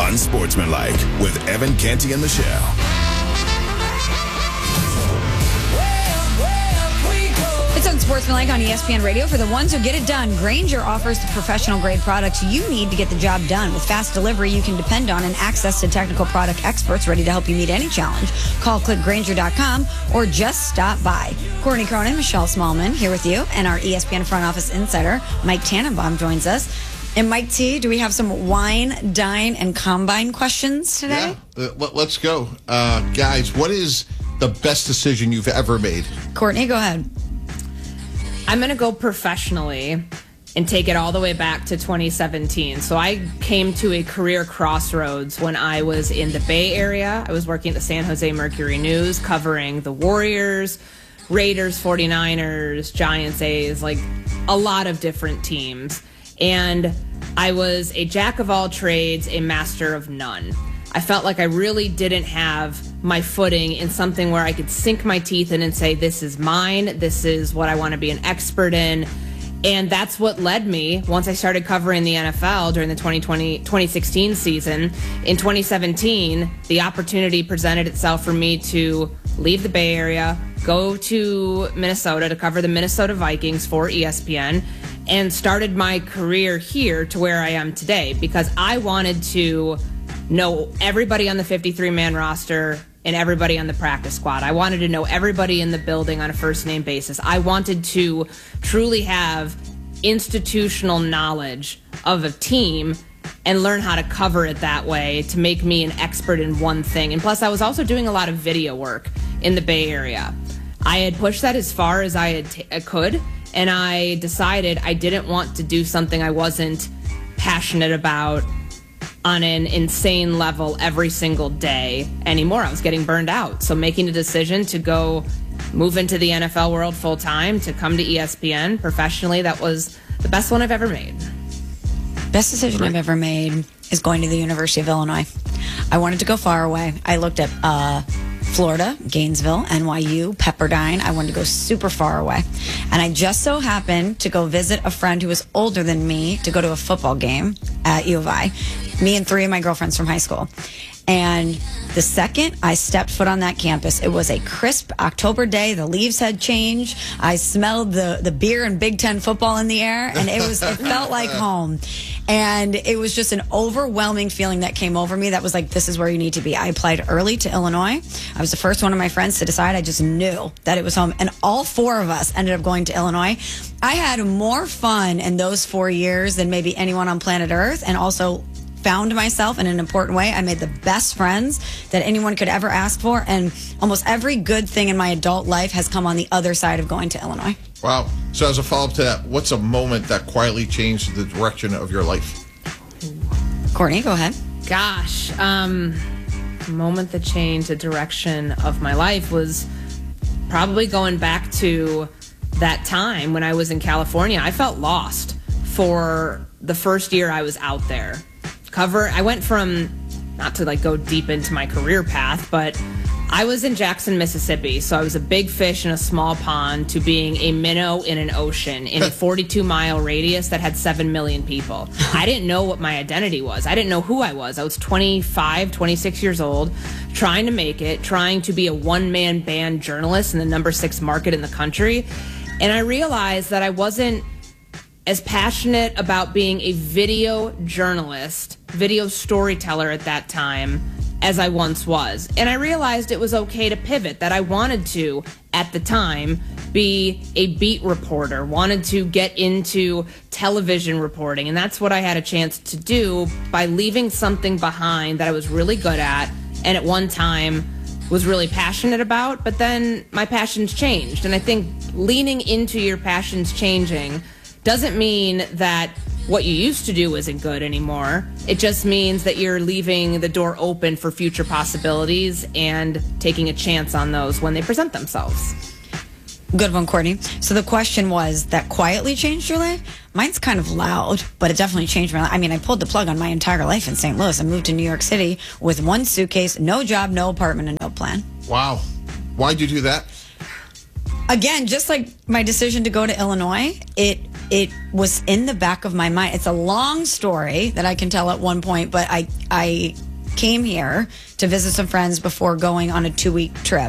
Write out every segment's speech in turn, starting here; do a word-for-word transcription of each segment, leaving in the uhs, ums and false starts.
Unsportsmanlike with Evan Canty and Michelle. It's Unsportsmanlike on E S P N Radio. For the ones who get it done, Grainger offers the professional-grade products you need to get the job done. With fast delivery you can depend on and access to technical product experts ready to help you meet any challenge. Call click grainger dot com or just stop by. Courtney Cronin, Michelle Smallman here with you, and our E S P N front office insider, Mike Tannenbaum, joins us. And Mike T, do we have some wine, dine, and combine questions today? Yeah, uh, let's go. Uh, guys, what is the best decision you've ever made? Courtney, go ahead. I'm going to go professionally and take it all the way back to twenty seventeen. So I came to a career crossroads when I was in the Bay Area. I was working at the San Jose Mercury News covering the Warriors, Raiders, forty-niners, Giants, A's, like a lot of different teams. And I was a jack of all trades, a master of none. I felt like I really didn't have my footing in something where I could sink my teeth in and say, this is mine, this is what I want to be an expert in. And that's what led me, once I started covering the N F L during the twenty twenty, twenty sixteen season, in twenty seventeen, the opportunity presented itself for me to leave the Bay Area, go to Minnesota to cover the Minnesota Vikings for E S P N, and started my career here to where I am today because I wanted to know everybody on the fifty-three man roster and everybody on the practice squad. I wanted to know everybody in the building on a first-name basis. I wanted to truly have institutional knowledge of a team and learn how to cover it that way to make me an expert in one thing. And plus, I was also doing a lot of video work in the Bay Area. I had pushed that as far as I, had t- I could, and I decided I didn't want to do something I wasn't passionate about on an insane level every single day anymore. I was getting burned out. So making a decision to go move into the N F L world full time, to come to E S P N professionally, that was the best one I've ever made. Best decision I've ever made is going to the University of Illinois. I wanted to go far away. I looked at uh, Florida, Gainesville, N Y U, Pepperdine. I wanted to go super far away. And I just so happened to go visit a friend who was older than me to go to a football game at U of I. Me and three of my girlfriends from high school. And the second I stepped foot on that campus, it was a crisp October day. The leaves had changed. I smelled the, the beer and Big Ten football in the air, and it was it felt like home. And it was just an overwhelming feeling that came over me that was like, this is where you need to be. I applied early to Illinois. I was the first one of my friends to decide. I just knew that it was home. And all four of us ended up going to Illinois. I had more fun in those four years than maybe anyone on planet Earth, and also found myself in an important way. I made the best friends that anyone could ever ask for, and almost every good thing in my adult life has come on the other side of going to Illinois. Wow. So as a follow-up to that, what's a moment that quietly changed the direction of your life? Courtney, go ahead. Gosh, um, the moment that changed the direction of my life was probably going back to that time when I was in California. I felt lost for the first year I was out there. Cover. I went from, not to like go deep into my career path, but I was in Jackson, Mississippi, so I was a big fish in a small pond to being a minnow in an ocean in a forty-two mile radius that had seven million people. I didn't know what my identity was. I didn't know who I was. I was twenty-five, twenty-six years old, trying to make it, trying to be a one-man band journalist in the number six market in the country. And I realized that I wasn't as passionate about being a video journalist, video storyteller at that time as I once was. And I realized it was okay to pivot, that I wanted to, at the time, be a beat reporter, wanted to get into television reporting. And that's what I had a chance to do by leaving something behind that I was really good at and at one time was really passionate about. But then my passions changed. And I think leaning into your passions changing doesn't mean that what you used to do isn't good anymore. It just means that you're leaving the door open for future possibilities and taking a chance on those when they present themselves. Good one, Courtney. So the question was, that quietly changed your life? Mine's kind of loud, but it definitely changed my life. I mean, I pulled the plug on my entire life in Saint Louis. I moved to New York City with one suitcase, no job, no apartment, and no plan. Wow. Why'd you do that? Again, just like my decision to go to Illinois, it it was in the back of my mind. It's a long story that I can tell at one point, but I I came here to visit some friends before going on a two-week trip.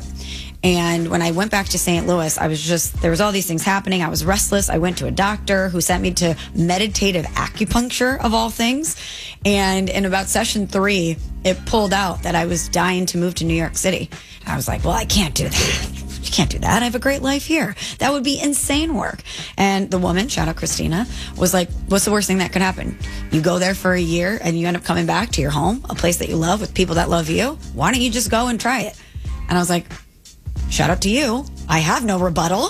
And when I went back to Saint Louis, I was just, there was all these things happening. I was restless. I went to a doctor who sent me to meditative acupuncture, of all things. And in about session three, it pulled out that I was dying to move to New York City. And I was like, well, I can't do that. You can't do that. I have a great life here. That would be insane work. And the woman, shout out Christina, was like, what's the worst thing that could happen? You go there for a year and you end up coming back to your home, a place that you love with people that love you. Why don't you just go and try it? And I was like, shout out to you. I have no rebuttal.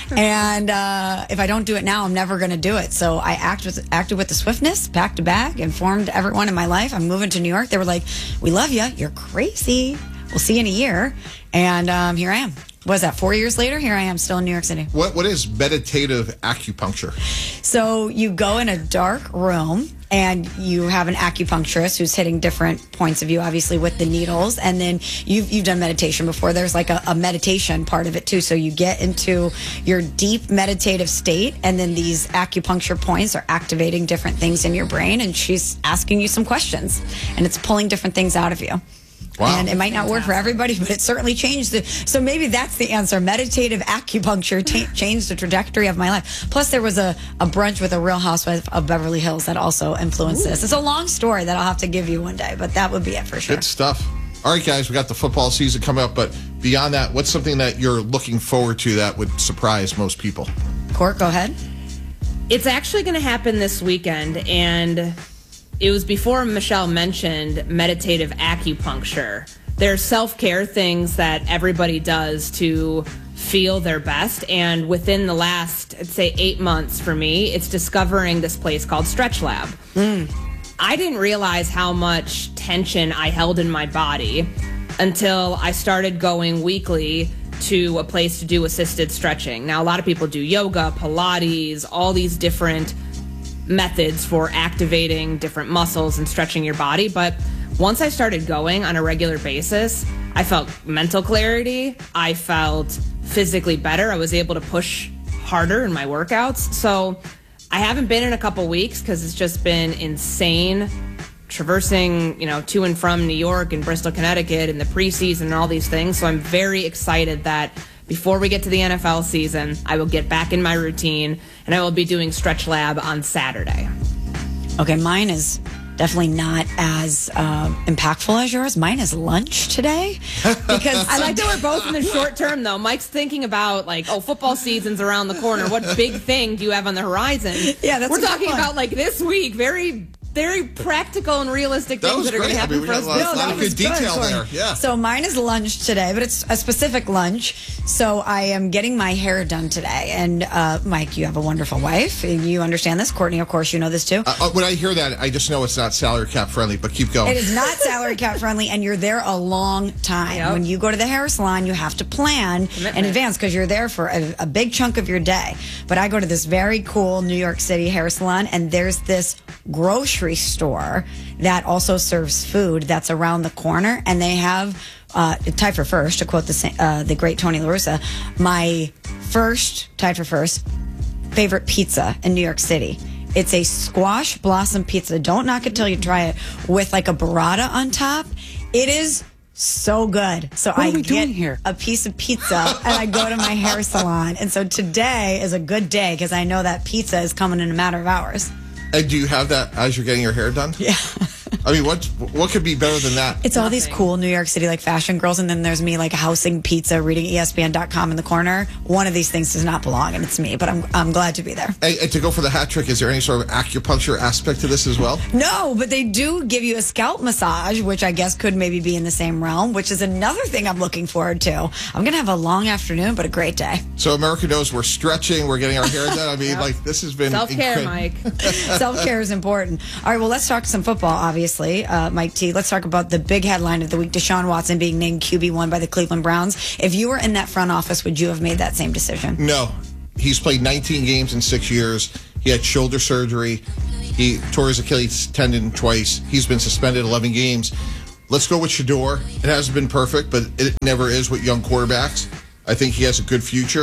And uh, if I don't do it now, I'm never going to do it. So I act with, acted with the swiftness, packed a bag, informed everyone in my life. I'm moving to New York. They were like, we love you. You're crazy. We'll see you in a year. And um, here I am. What was that, four years later? Here I am still in New York City. What What is meditative acupuncture? So you go in a dark room and you have an acupuncturist who's hitting different points of view, obviously with the needles. And then you've, you've done meditation before. There's like a, a meditation part of it too. So you get into your deep meditative state, and then these acupuncture points are activating different things in your brain. And she's asking you some questions, and it's pulling different things out of you. Wow. And it might not work for everybody, but it certainly changed it. So maybe that's the answer. Meditative acupuncture t- changed the trajectory of my life. Plus, there was a, a brunch with a Real Housewife of Beverly Hills that also influenced Ooh. This. It's a long story that I'll have to give you one day, but that would be it for sure. Good stuff. All right, guys, we got the football season coming up, but beyond that, what's something that you're looking forward to that would surprise most people? Court, go ahead. It's actually going to happen this weekend, and it was before Michelle mentioned meditative acupuncture. There are self-care things that everybody does to feel their best. And within the last, I'd say, eight months for me, it's discovering this place called Stretch Lab. Mm. I didn't realize how much tension I held in my body until I started going weekly to a place to do assisted stretching. Now, a lot of people do yoga, Pilates, all these different methods for activating different muscles and stretching your body. But once I started going on a regular basis, I felt mental clarity. I felt physically better. I was able to push harder in my workouts. So I haven't been in a couple weeks because it's just been insane traversing, you know, to and from New York and Bristol, Connecticut and the preseason and all these things. So I'm very excited that before we get to the N F L season, I will get back in my routine, and I will be doing Stretch Lab on Saturday. Okay, mine is definitely not as uh, impactful as yours. Mine is lunch today. Because I like that we're both in the short term, though. Mike's thinking about, like, oh, football season's around the corner. What big thing do you have on the horizon? Yeah, that's We're talking about, like, this week, very... very practical and realistic that things that are going to happen I mean, for us. A lot, No, a lot of good detail good. there. Yeah. So mine is lunch today, but it's a specific lunch. So I am getting my hair done today. And uh, Mike, you have a wonderful wife. You understand this. Courtney, of course, you know this too. Uh, when I hear that, I just know it's not salary cap friendly, but keep going. It is not salary cap friendly, and you're there a long time. Yep. When you go to the hair salon, you have to plan Commitment. in advance because you're there for a, a big chunk of your day. But I go to this very cool New York City hair salon, and there's this grocery store that also serves food that's around the corner, and they have uh, tied for first, to quote the uh, the great Tony La Russa, my first tied for first favorite pizza in New York City. It's a squash blossom pizza. Don't knock it till you try it, with like a burrata on top. It is so good. So what I are we get doing here? a piece of pizza and I go to my hair salon. And so today is a good day because I know that pizza is coming in a matter of hours. And do you have that as you're getting your hair done? Yeah. I mean, what what could be better than that? It's all Nothing. these cool New York City like fashion girls, and then there's me like housing pizza, reading E S P N dot com in the corner. One of these things does not belong, and it's me. But I'm I'm glad to be there. And, and to go for the hat trick, is there any sort of acupuncture aspect to this as well? No, but they do give you a scalp massage, which I guess could maybe be in the same realm, which is another thing I'm looking forward to. I'm gonna have a long afternoon, but a great day. So America knows we're stretching, we're getting our hair done. I mean, yep. like this has been Self-care, incredible. Mike. Self-care is important. All right, well, let's talk some football, obviously. Uh, Mike T, let's talk about the big headline of the week, Deshaun Watson being named Q B one by the Cleveland Browns. If you were in that front office, would you have made that same decision? No. He's played nineteen games in six years. He had shoulder surgery. He tore his Achilles tendon twice. He's been suspended eleven games. Let's go with Shador. It hasn't been perfect, but it never is with young quarterbacks. I think he has a good future.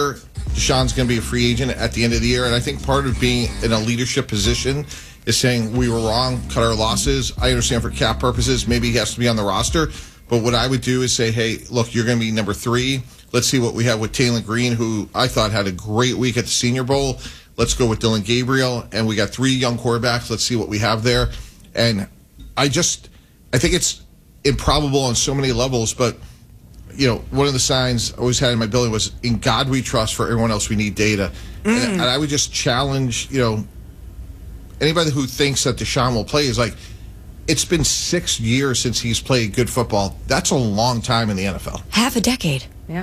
Deshaun's going to be a free agent at the end of the year. And I think part of being in a leadership position is saying we were wrong, cut our losses. I understand for cap purposes, maybe he has to be on the roster. But what I would do is say, hey, look, you're going to be number three. Let's see what we have with Taylor Green, who I thought had a great week at the Senior Bowl. Let's go with Dylan Gabriel. And we got three young quarterbacks. Let's see what we have there. And I just, I think it's improbable on so many levels. But, you know, one of the signs I always had in my building was, in God we trust, for everyone else we need data. Mm. And, and I would just challenge, you know, anybody who thinks that Deshaun will play is like, it's been six years since he's played good football. That's a long time in the N F L. Half a decade. Yeah.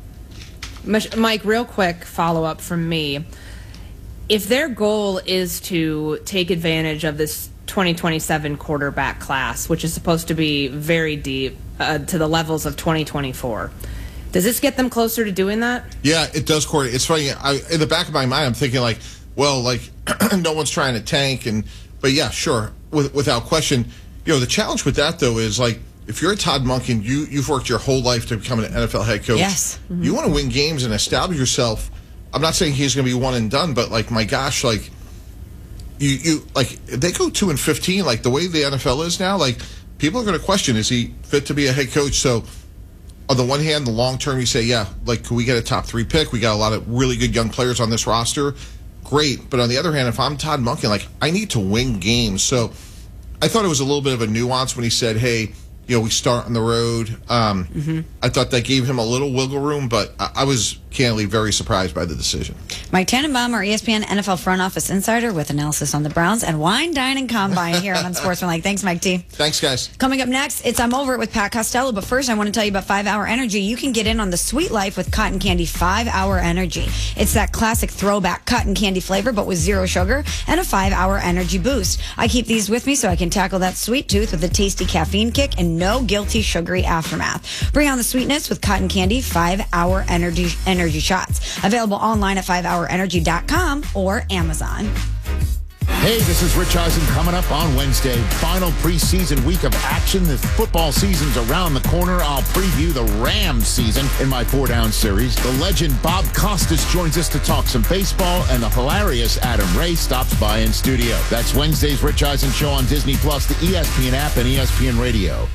Mike, real quick follow-up from me. If their goal is to take advantage of this twenty twenty-seven quarterback class, which is supposed to be very deep, uh, to the levels of twenty twenty-four, does this get them closer to doing that? Yeah, it does, Corey. It's funny. I, in the back of my mind, I'm thinking like, well, like no one's trying to tank, and but yeah, sure, with, without question. You know, the challenge with that though is like, if you're a Todd Monken, you you've worked your whole life to become an N F L head coach. Yes. Mm-hmm. You want to win games and establish yourself. I'm not saying he's going to be one and done, but like, my gosh, like you you like they go two and fifteen, like the way the N F L is now, like people are going to question, is he fit to be a head coach? So on the one hand, the long term, you say, yeah, like, can we get a top three pick? We got a lot of really good young players on this roster. Great. But on the other hand, if I'm Todd Monken, like, I need to win games. So I thought it was a little bit of a nuance when he said, hey, you know, we start on the road. Um, mm-hmm. I thought that gave him a little wiggle room, but I, I was candidly very surprised by the decision. Mike Tannenbaum, our E S P N N F L front office insider, with analysis on the Browns and Wine, Dine, and Combine here on Unsportsmanlike. Thanks, Mike T. Thanks, guys. Coming up next, it's I'm Over It with Pat Costello. But first, I want to tell you about five hour Energy. You can get in on the sweet life with Cotton Candy five hour Energy. It's that classic throwback cotton candy flavor, but with zero sugar and a five hour energy boost. I keep these with me so I can tackle that sweet tooth with a tasty caffeine kick and no guilty sugary aftermath. Bring on the sweetness with Cotton Candy five hour Energy energy shots. Available online at five hour energy dot com or Amazon. Hey, this is Rich Eisen coming up on Wednesday. Final preseason week of action. The football season's around the corner. I'll preview the Rams season in my Four Down series. The legend Bob Costas joins us to talk some baseball, and the hilarious Adam Ray stops by in studio. That's Wednesday's Rich Eisen Show on Disney Plus, the E S P N app, and E S P N Radio.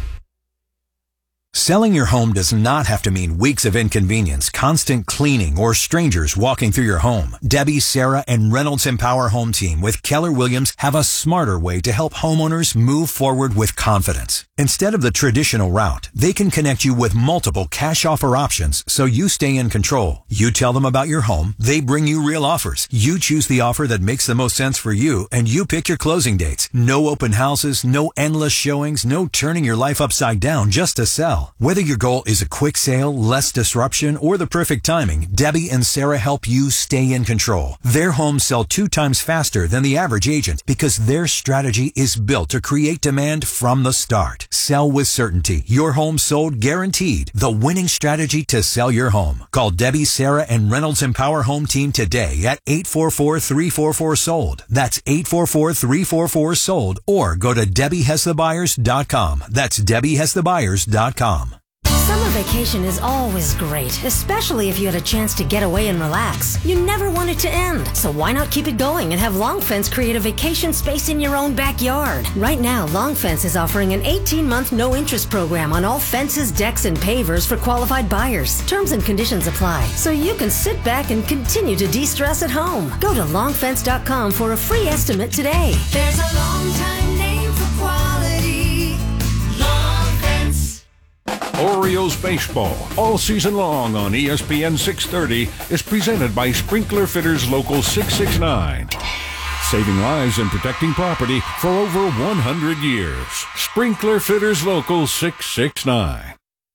Selling your home does not have to mean weeks of inconvenience, constant cleaning, or strangers walking through your home. Debbie, Sarah, and Reynolds Empower Home Team with Keller Williams have a smarter way to help homeowners move forward with confidence. Instead of the traditional route, they can connect you with multiple cash offer options so you stay in control. You tell them about your home, they bring you real offers. You choose the offer that makes the most sense for you, and you pick your closing dates. No open houses, no endless showings, no turning your life upside down just to sell. Whether your goal is a quick sale, less disruption, or the perfect timing, Debbie and Sarah help you stay in control. Their homes sell two times faster than the average agent because their strategy is built to create demand from the start. Sell with certainty. Your home sold guaranteed. The winning strategy to sell your home. Call Debbie, Sarah, and Reynolds Empower Home Team today at eight four four, three four four, sold. That's eight four four, three four four, sold. Or go to Debbie Has The Buyers dot com. That's Debbie Has The Buyers dot com. Summer vacation is always great, especially if you had a chance to get away and relax. You never want it to end, so why not keep it going and have Long Fence create a vacation space in your own backyard? Right now, Long Fence is offering an eighteen-month no-interest program on all fences, decks, and pavers for qualified buyers. Terms and conditions apply, so you can sit back and continue to de-stress at home. Go to long fence dot com for a free estimate today. There's a long-time name for quality. Long Fence. Orioles baseball, all season long on E S P N six thirty, is presented by Sprinkler Fitters Local six six nine. Saving lives and protecting property for over one hundred years. Sprinkler Fitters Local six six nine.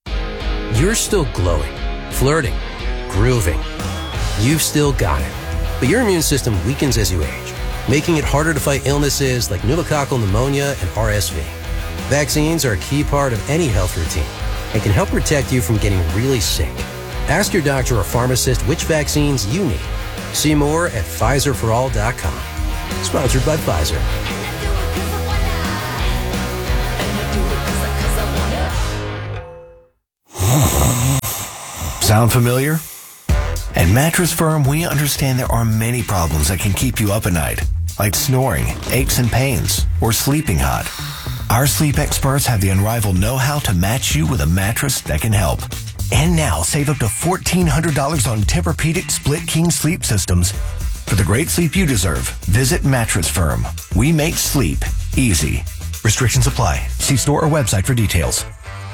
You're still glowing, flirting, grooving. You've still got it. But your immune system weakens as you age, making it harder to fight illnesses like pneumococcal pneumonia and R S V. Vaccines are a key part of any health routine and can help protect you from getting really sick. Ask your doctor or pharmacist which vaccines you need. See more at Pfizer for all dot com. Sponsored by Pfizer. Sound familiar? At Mattress Firm, we understand there are many problems that can keep you up at night, like snoring, aches and pains, or sleeping hot. Our sleep experts have the unrivaled know-how to match you with a mattress that can help. And now, save up to fourteen hundred dollars on Tempur-Pedic Split King sleep systems. For the great sleep you deserve, visit Mattress Firm. We make sleep easy. Restrictions apply. See store or website for details.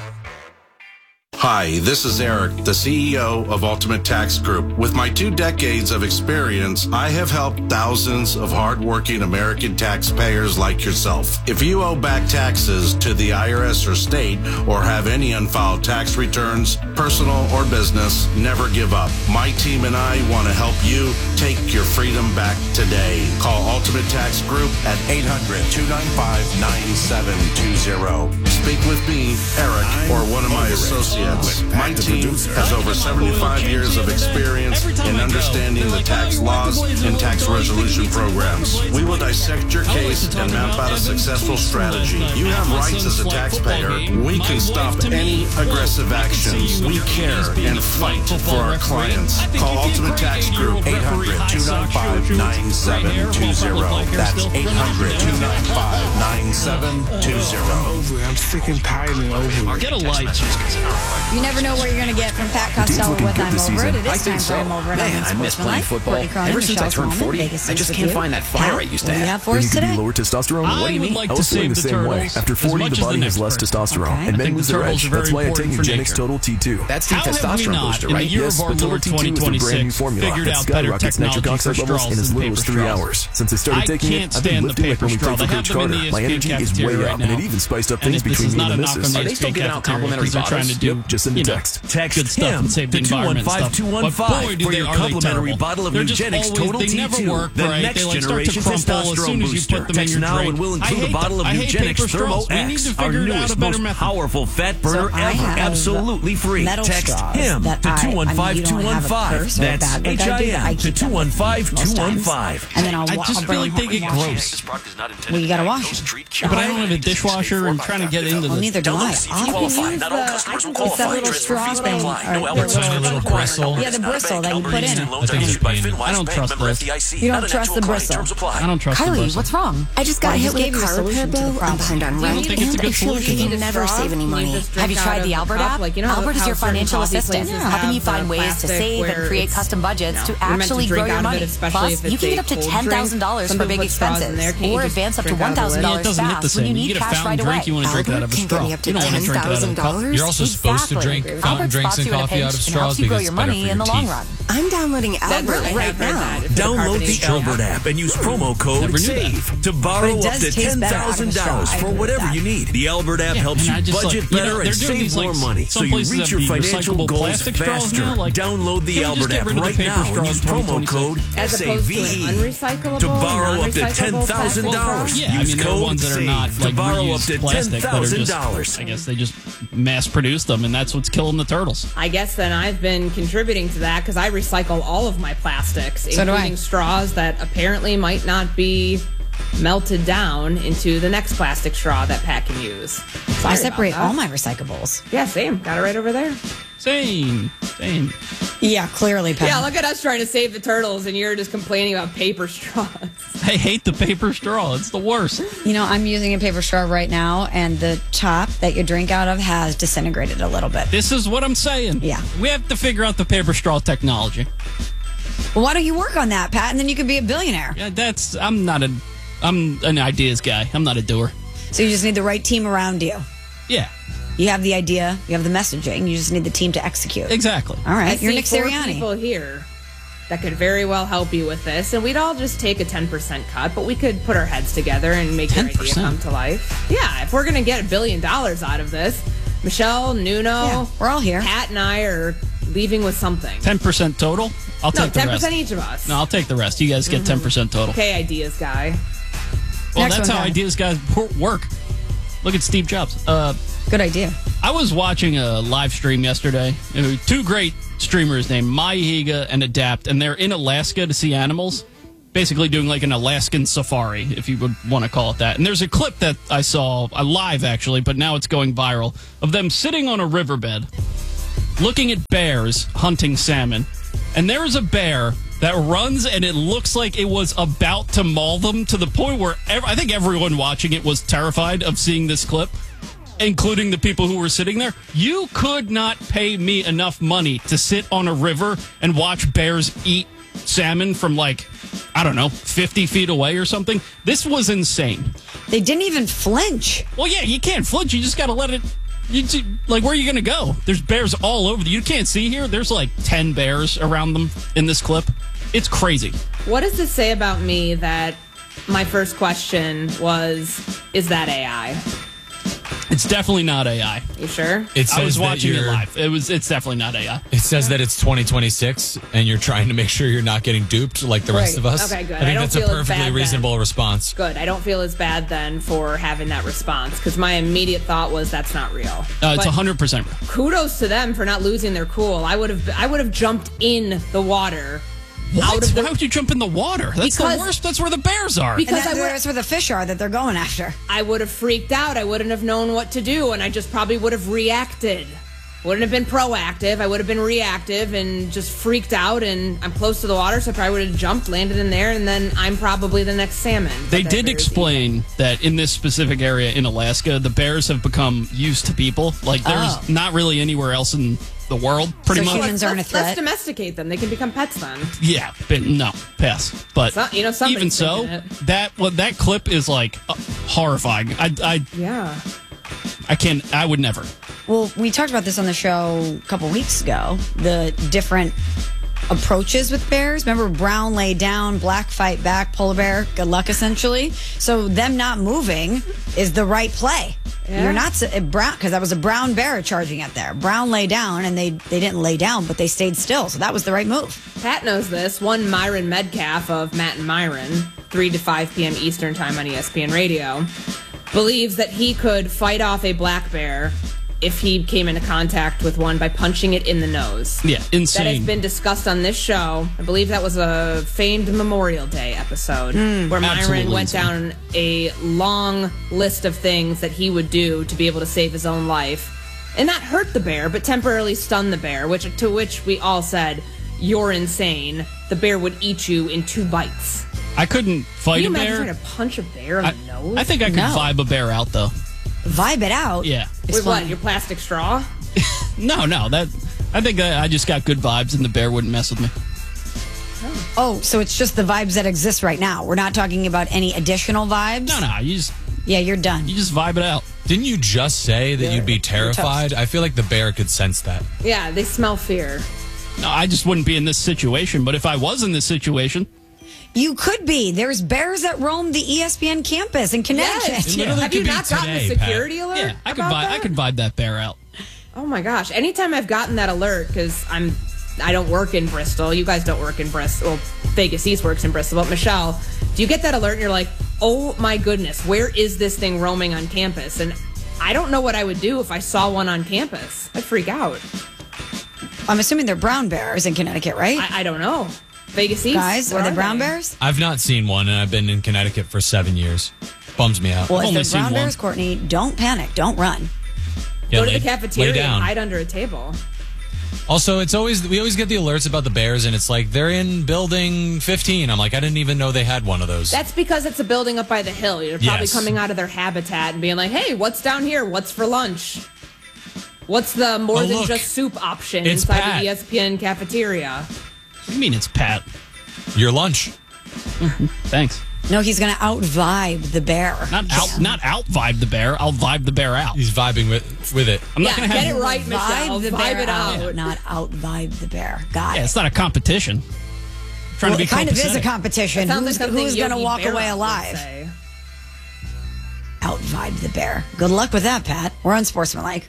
Hi, this is Eric, the C E O of Ultimate Tax Group. With my two decades of experience, I have helped thousands of hardworking American taxpayers like yourself. If you owe back taxes to the I R S or state, or have any unfiled tax returns, personal or business, never give up. My team and I want to help you take your freedom back today. Call Ultimate Tax Group at eight hundred, two nine five, nine seven two zero. Speak with me, Eric, or one of my associates. My team has over seventy-five years of experience in understanding the tax laws and tax resolution programs. We will dissect your case and map out a successful strategy. You have rights as a taxpayer. We can stop any aggressive actions. We care and fight for our clients. Call Ultimate Tax Group, eight hundred, two nine five, nine seven two zero. That's eight hundred, two nine five, nine seven two zero. I'm sick and tired and over. Get a life. You never know where you're going to get from Pat Costello with I'm Over It. It is time for I'm Over It. Man, I miss playing football. Ever since I turned forty, I just can't find that fire I used to have. have for us today? Lower testosterone? I What do you would mean? like I to was feeling the save the same way. turtles After as forty, much the as the body has next less person. testosterone, Okay. and I men think lose the their turtles edge. are very That's why I take important for Nugenix nature. Total T two. That's the How have we testosterone not, booster, in the right? year Yes, of our but Total Lord T T two is the brand new twenty-six formula figured that out better skyrockets nitric technology oxide for levels in straws as than little as paper three straws. hours. Since I started I taking can't it, I've been stand the lifting like paper when we straw. played for They have Coach them in Carter. the My E S P N energy is cafeteria way right up, and now. it even spiced up And things if this between is me not and the enough from missus. the Are E they S still P N giving out cafeteria complimentary because they're trying to do, bottles? Yep, just send you a know, text. Text good stuff him and save the to environment stuff. two one But five boy, do for they your are they complimentary terrible. bottle of They're just Nugenix always, Total they T two, never work the right. next They like start to generation crumple as soon testosterone as you booster. put them in Text your now drink. and we'll I include a hate bottle of the- I hate Nugenix paper Thermo straws. We need X, to our figure out newest, a better most method. powerful fat burner So I ever, have absolutely free. metal Text straws him that to I- I two mean, one five, you two don't one have a five. purse or a That's bag like H I I do, but I M to keep them two one five, most two one times. five. And then I'll, I wa- just I'll feel bring like they home get and wash gross. it. Well, you got to wash them. Yeah, but I don't have a dishwasher and trying to get into Well, the. neither do I. You can use the, I can use that little straw thing. or the- It's a little bristle. Yeah, the bristle that you put in. I think it's a pain. I don't trust this. You don't trust the bristle. I don't trust the Kylie, bristle. what's wrong? I just Well, got I hit just with gave a you a car solution repair to the bill. I'm problem. behind on You don't rent, think it's a and good I feel like solution? I can never save any money. Have you tried the Albert app? Like, you know, Albert is how your certain financial coffee assistant, places helping you have find the ways to plastic save and where create it's- custom budgets no, to you're meant to actually drink grow your out of it, money. especially Plus, if it's you can a get up to cold ten thousand dollars drink. for Some big people put straws in expenses, there. Can't you or just advance up to drink out one of the thousand lid? Yeah, it dollars doesn't hit the fast when you same. You need get a cash fountain right drink, away. you want to drink it out of a Albert can straw. get me up to You don't want to drink it out of a ten thousand cup. dollars. You're also supposed to drink Exactly. fountain Albert drinks spots and you in a coffee out pinch of and straws helps you grow because your it's better money for in the your long teeth. run. I'm downloading That Albert really right have heard now. that. If the Download the carbonation- Albert app and use promo code Never knew SAVE to borrow But it up does to taste ten better out of a thousand straw. dollars I for agree with whatever that. you need. The Albert app Yeah, helps and you I just, budget like, you know, better they're and doing save these, like, more money so some you places reach have your the financial recyclable goals plastic straws faster. now, like, Download the can we just Albert get app rid of the right paper now and straws use in promo twenty code As S A opposed V to E an unrecyclable, to borrow up to non-recyclable ten thousand dollars. plastic Yeah, I Use mean, there are code ones that are SAVE not to like borrow up reused to ten plastic that are thousand just. dollars. I guess they just mass produce them, and that's what's killing the turtles. I guess then I've been contributing to that because I recycle all of my plastics, So do I. including straws that apparently might not be melted down into the next plastic straw that Pat can use. I Sorry separate about that. all my recyclables. Yeah, same. Got it right over there. Same, same. Yeah, clearly, Pat. Yeah, look at us trying to save the turtles, and you're just complaining about paper straws. I hate the paper straw. It's the worst. You know, I'm using a paper straw right now, and the top that you drink out of has disintegrated a little bit. This is what I'm saying. Yeah. We have to figure out the paper straw technology. Well, why don't you work on that, Pat, and then you could be a billionaire? Yeah, that's. I'm not a. I'm an ideas guy. I'm not a doer. So you just need the right team around you. Yeah, You have the idea, you have the messaging, you just need the team to execute. exactly. All right, I you're see Nick four Sirianni. people here that could very well help you with this, and we'd all just take a ten percent cut, but we could put our heads together and make your idea ten percent? come to life. Yeah, if we're going to get a billion dollars out of this, Michelle, Nuno, Yeah, we're all here. Pat and I are leaving with something. Ten percent total. I'll No, take the ten rest. percent each of us. No, I'll take the rest. You guys get ten percent total. Okay, ideas guy. Well, Next that's one, how guy. ideas guys wor- work. Look at Steve Jobs. Uh, Good idea. I was watching a live stream yesterday. There were two great streamers named Maihiga and Adapt, and they're in Alaska to see animals. Basically doing like an Alaskan safari, if you would want to call it that. And there's a clip that I saw, uh, live actually, but now it's going viral, of them sitting on a riverbed, looking at bears hunting salmon, and there is a bear that runs, and it looks like it was about to maul them to the point where ev- I think everyone watching it was terrified of seeing this clip, including the people who were sitting there. You could not pay me enough money to sit on a river and watch bears eat salmon from, like, I don't know, fifty feet away or something. This was insane. They didn't even flinch. Well, yeah, you can't flinch. You just got to let it... You, like, where are you going to go? There's bears all over. You can't see here. There's like ten bears around them in this clip. It's crazy. What does this say about me that my first question was, is that A I? It's definitely not A I. You sure? It says I was that watching it you're- live. It was. It's definitely not A I. It says that it's twenty twenty-six, and you're trying to make sure you're not getting duped like the rest Right. of us. Okay, good. I I think don't that's a feel as perfectly bad then. reasonable response. Good. I don't feel as bad then for having that response because my immediate thought was that's not real. Uh, it's But one hundred percent. kudos to them for not losing their cool. I would have. I would have jumped in the water. What? Out of the, Why would you jump in the water? That's Because- the worst. That's where the bears are. Because Because I would- that's where the fish are that they're going after. I would have freaked out. I wouldn't have known what to do, and I just probably would have reacted. Wouldn't have been proactive. I would have been reactive and just freaked out. And I'm close to the water, so I probably would have jumped, landed in there, and then I'm probably the next salmon. They that did bears explain that in this specific area in Alaska, the bears have become used to people. Like, there's Oh. not really anywhere else in the world, pretty eat. much. Let's, let's, let's domesticate them. They can become pets then. Yeah, but no, pass. But So- you know, somebody's even so, thinking it. that well, that clip is like uh, horrifying. I, I, Yeah. I can't. I would never. Well, we talked about this on the show a couple weeks ago. The different approaches with bears. Remember, brown lay down, black fight back, polar bear, good luck, essentially. So them not moving is the right play. Yeah. You're not s- brown because that was a brown bear charging it there. Brown lay down, and they they didn't lay down, but they stayed still. So that was the right move. Pat knows this. One Myron Medcalf of Matt and Myron, three to five p.m. Eastern time on E S P N Radio, believes that he could fight off a black bear if he came into contact with one by punching it in the nose. Yeah, That has insane. been discussed on this show. I believe that was a famed Memorial Day episode Mm, where Myron absolutely went insane. down a long list of things that he would do to be able to save his own life and not hurt the bear, but temporarily stun the bear, which to which we all said, "You're insane. The bear would eat you in two bites." I couldn't fight Can you a imagine bear. trying to punch a bear in I, the nose? I think I could No. vibe a bear out though. Vibe it out. Yeah. With what? Your plastic straw? No, no. That I think I, I just got good vibes, and the bear wouldn't mess with me. Oh, so it's just the vibes that exist right now. We're not talking about any additional vibes. No, no. You just Yeah, you're done. you just vibe it out. Didn't you just say that you'd be terrified? I feel like the bear could sense that. Yeah, they smell fear. No, I just wouldn't be in this situation. But if I was in this situation, You could be. There's bears that roam the E S P N campus in Connecticut. Yes. It literally Have you could be not gotten a today, security Pat. alert? Yeah, I could about vibe. I that? could vibe that bear out. Oh my gosh! Anytime I've gotten that alert, because I'm, I don't work in Bristol. You guys don't work in Bristol. Well, Vegas East works in Bristol. But Michelle, do you get that alert and you're like, oh my goodness, where is this thing roaming on campus? And I don't know what I would do if I saw one on campus. I'd freak out. I'm assuming they're brown bears in Connecticut, right? I, I don't know. Vegas East, Guys, where are they brown they? bears? I've not seen one, and I've been in Connecticut for seven years. Bums me out. Well, I've if only they're seen brown one. bears, Courtney, don't panic. Don't run. Yeah, Go to lay- the lay cafeteria down. and hide under a table. Also, it's always we always get the alerts about the bears, and it's like they're in building fifteen. I'm like, I didn't even know they had one of those. That's because it's a building up by the hill. You're probably Yes. coming out of their habitat and being like, hey, what's down here? What's for lunch? What's the more Oh, than look. just soup option It's inside Pat. the E S P N cafeteria? What do you mean it's Pat? Your lunch. Thanks. No, he's going to out vibe the bear. Not out. Not out vibe the bear. I'll vibe the bear out. He's vibing with with it. I'm Yeah, not gonna get have. it right, Michelle. Vibe the Vibe bear it out. out, not out vibe the bear. Got Yeah, it. it's not a competition. I'm trying Well, to be it kind of is a copacetic. competition. That sounds Who's, like something who's going to Yogi walk Berra away would alive? say. Out vibe the bear. Good luck with that, Pat. We're unsportsmanlike.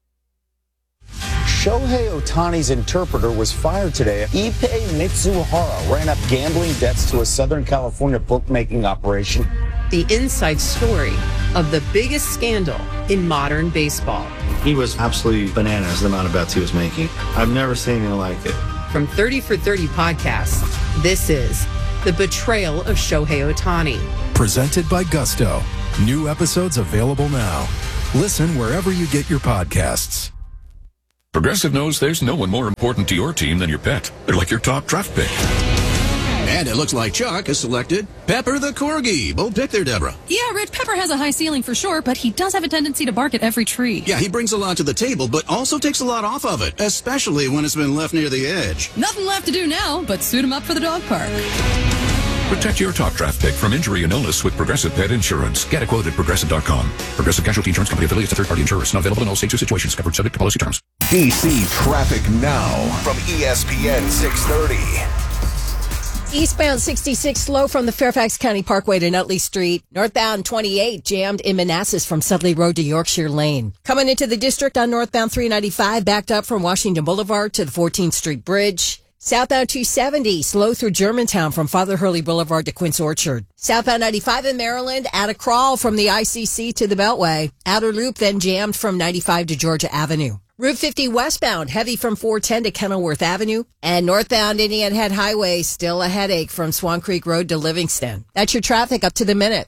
Shohei Ohtani's interpreter was fired today. Ippei Mitsuhara ran up gambling debts to a Southern California bookmaking operation. The inside story of the biggest scandal in modern baseball. He was absolutely bananas the amount of bets he was making. I've never seen anything like it. From thirty for thirty podcasts, this is The Betrayal of Shohei Ohtani. Presented by Gusto. New episodes available now. Listen wherever you get your podcasts. Progressive knows there's no one more important to your team than your pet. They're like your top draft pick. And it looks like Chuck has selected Pepper the Corgi. Bold pick there, Deborah. Yeah, Rich, Pepper has a high ceiling for sure, but he does have a tendency to bark at every tree. Yeah, he brings a lot to the table, but also takes a lot off of it, especially when it's been left near the edge. Nothing left to do now but suit him up for the dog park. Protect your top draft pick from injury and illness with Progressive Pet Insurance. Get a quote at Progressive dot com. Progressive Casualty Insurance Company affiliates to third-party insurers. Not available in all states or situations. Covered subject to policy terms. D C traffic now from E S P N six thirty. Eastbound sixty-six slow from the Fairfax County Parkway to Nutley Street. Northbound twenty-eight jammed in Manassas from Sudley Road to Yorkshire Lane. Coming into the district on northbound three ninety-five, backed up from Washington Boulevard to the fourteenth Street Bridge. Southbound two seventy, slow through Germantown from Father Hurley Boulevard to Quince Orchard. Southbound ninety-five in Maryland, at a crawl from the I C C to the Beltway. Outer Loop then jammed from ninety-five to Georgia Avenue. Route fifty westbound, heavy from four ten to Kenilworth Avenue. And northbound Indian Head Highway, still a headache from Swan Creek Road to Livingston. That's your traffic up to the minute.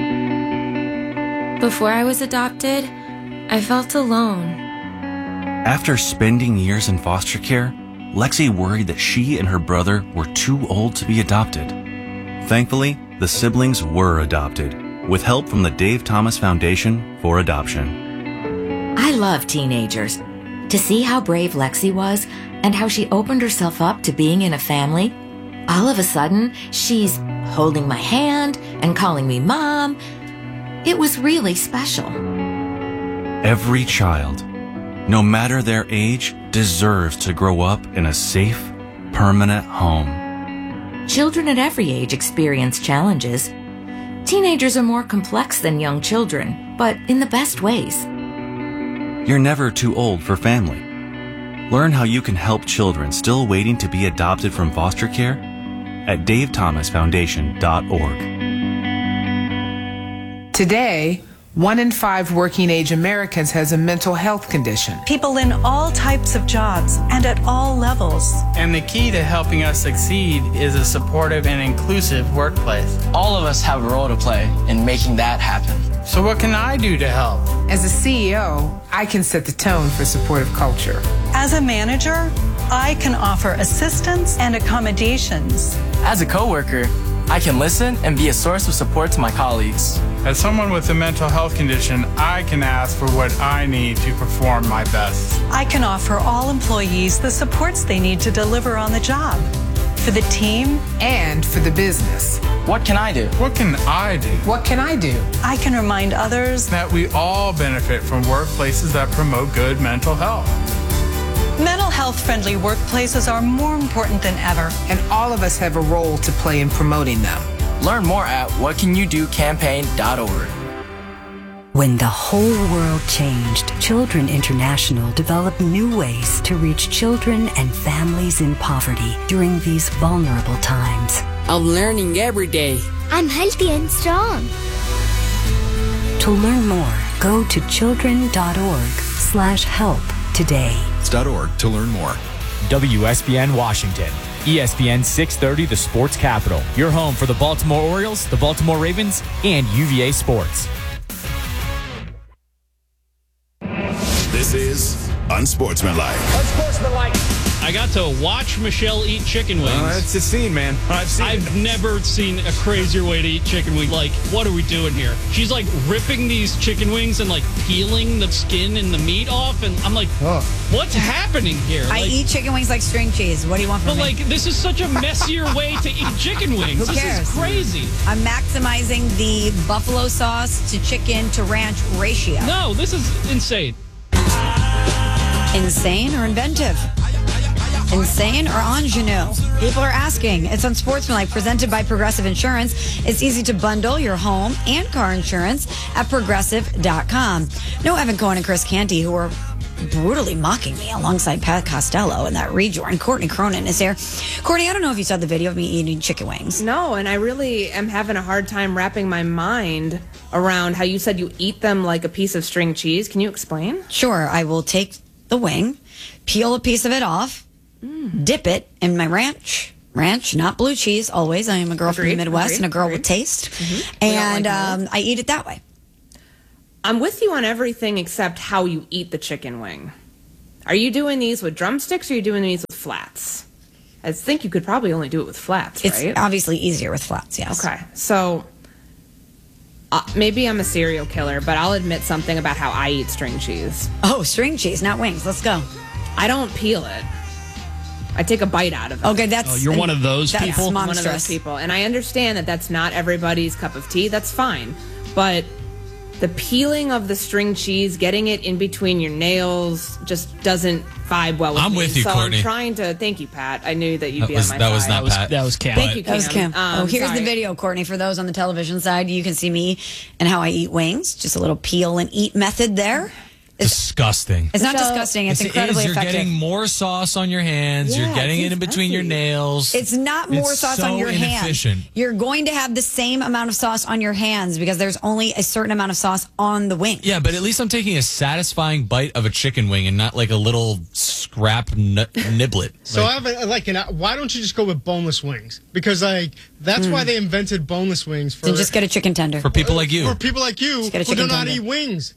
Before I was adopted, I felt alone. After spending years in foster care, Lexi worried that she and her brother were too old to be adopted. Thankfully, the siblings were adopted, with help from the Dave Thomas Foundation for Adoption. I love teenagers. To see how brave Lexi was and how she opened herself up to being in a family, all of a sudden, she's holding my hand and calling me Mom. It was really special. Every child, no matter their age, deserves to grow up in a safe, permanent home. Children at every age experience challenges. Teenagers are more complex than young children, but in the best ways. You're never too old for family. Learn how you can help children still waiting to be adopted from foster care at dave thomas foundation dot org. Today, one in five working-age Americans has a mental health condition. People in all types of jobs and at all levels. And the key to helping us succeed is a supportive and inclusive workplace. All of us have a role to play in making that happen. So what can I do to help? As a C E O, I can set the tone for supportive culture. As a manager, I can offer assistance and accommodations. As a coworker, I can listen and be a source of support to my colleagues. As someone with a mental health condition, I can ask for what I need to perform my best. I can offer all employees the supports they need to deliver on the job. For the team and for the business. What can I do? What can I do? What can I do? I can remind others that we all benefit from workplaces that promote good mental health. Mental health friendly workplaces are more important than ever. And all of us have a role to play in promoting them. Learn more at what can you do campaign dot org. When the whole world changed, Children International developed new ways to reach children and families in poverty during these vulnerable times. I'm learning every day. I'm healthy and strong. To learn more, go to children dot org slash help today. It's .org to learn more. W S B N Washington. E S P N six thirty, the sports capital. Your home for the Baltimore Orioles, the Baltimore Ravens, and U V A Sports. This is Unsportsmanlike. Unsportsmanlike. I got to watch Michelle eat chicken wings. Uh, it's a scene, man. I've seen I've it. never seen a crazier way to eat chicken wings. Like, what are we doing here? She's like ripping these chicken wings and like peeling the skin and the meat off, and I'm like, oh. What's happening here? I like, eat chicken wings like string cheese. What do you want from but me? But like, this is such a messier way to eat chicken wings. Who this cares? is crazy. I'm maximizing the buffalo sauce to chicken to ranch ratio. No, this is insane. Insane or inventive? Insane or ingenue? People are asking. It's Unsportsmanlike, presented by Progressive Insurance. It's easy to bundle your home and car insurance at progressive dot com. No Evan Cohen and Chris Canty, who are brutally mocking me alongside Pat Costello and that rejoin. Courtney Cronin is here. Courtney, I don't know if you saw the video of me eating chicken wings. No, and I really am having a hard time wrapping my mind around how you said you eat them like a piece of string cheese. Can you explain? Sure. I will take the wing, peel a piece of it off, mm. dip it in my ranch. Ranch, not blue cheese, always. I am a girl Agreed, from the Midwest agreed, and a girl agreed. with taste. Mm-hmm. And like um, I eat it that way. I'm with you on everything except how you eat the chicken wing. Are you doing these with drumsticks or are you doing these with flats? I think you could probably only do it with flats, It's right? obviously easier with flats, yes. Okay, so uh, maybe I'm a serial killer, but I'll admit something about how I eat string cheese. Oh, string cheese, not wings. Let's go. I don't peel it. I take a bite out of it. Okay, that's... Oh, you're one of those that's people? One of monstrous. those people. And I understand that that's not everybody's cup of tea. That's fine. But the peeling of the string cheese, getting it in between your nails, just doesn't vibe well with I'm me. with you, so Courtney. I'm trying to... Thank you, Pat. I knew that you'd That be was- on my that was side. not That was, Pat. that was Cam. Thank you, That was Kim. Um, oh, here's sorry. the video, Courtney. For those on the television side, you can see me and how I eat wings. Just a little peel and eat method there. It's, Disgusting. it's not So- disgusting. It's Yes, it incredibly is. You're effective. getting more sauce on your hands. Yeah, You're getting it it in seems between your messy. nails. It's not more It's sauce so on your inefficient. hands. You're going to have the same amount of sauce on your hands because there's only a certain amount of sauce on the wing. Yeah, but at least I'm taking a satisfying bite of a chicken wing and not like a little scrap n- niblet. So Like, I have a, like an. Why don't you just go with boneless wings? Because like that's why they invented boneless wings for So just get a chicken tender. for people like you. for people like you get a who do chicken not tender. eat wings.